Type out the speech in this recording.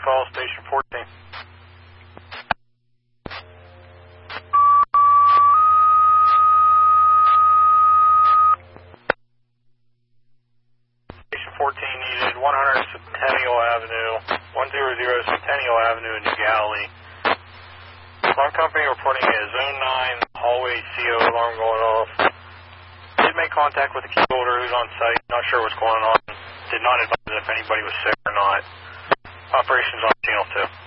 call, Station 14. Station 14 needed 100 Centennial Avenue, 100 Centennial Avenue in New Galilee. Alarm company reporting a Zone 9 hallway CO alarm going off. Did make contact with the key holder who's on site, not sure what's going on. Did not advise if anybody was sick or not. Operations on channel 2.